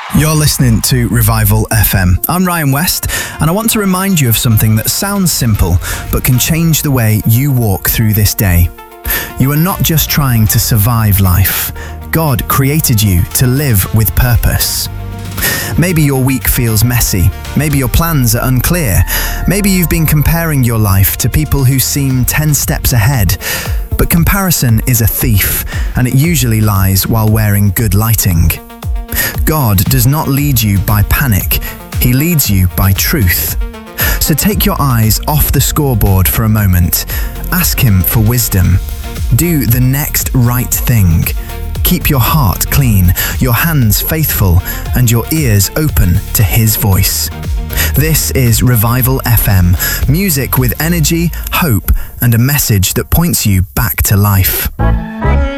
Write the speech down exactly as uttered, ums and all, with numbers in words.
You're listening to Revival F M. I'm Ryan West, and I want to remind you of something that sounds simple, but can change the way you walk through this day. You are not just trying to survive life. God created you to live with purpose. Maybe your week feels messy. Maybe your plans are unclear. Maybe you've been comparing your life to people who seem ten steps ahead. But comparison is a thief, and it usually lies while wearing good lighting. God does not lead you by panic. He leads you by truth. So take your eyes off the scoreboard for a moment. Ask Him for wisdom. Do the next right thing. Keep your heart clean, your hands faithful, and your ears open to His voice. This is Revival F M, music with energy, hope, and a message that points you back to life.